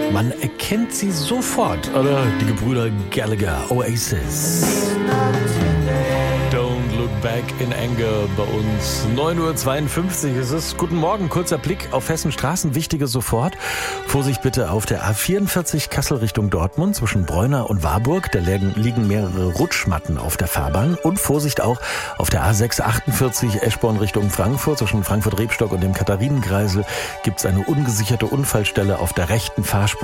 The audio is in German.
Man erkennt sie sofort, oder? Die Gebrüder Gallagher, Oasis. Don't look back in anger bei uns. 9:52 Uhr ist es. Guten Morgen, kurzer Blick auf Hessenstraßen. Wichtige sofort. Vorsicht bitte auf der A44 Kassel Richtung Dortmund zwischen Bräuner und Warburg. Da liegen mehrere Rutschmatten auf der Fahrbahn. Und Vorsicht auch auf der A648 Eschborn Richtung Frankfurt. Zwischen Frankfurt-Rebstock und dem Katharinenkreisel gibt es eine ungesicherte Unfallstelle auf der rechten Fahrspur.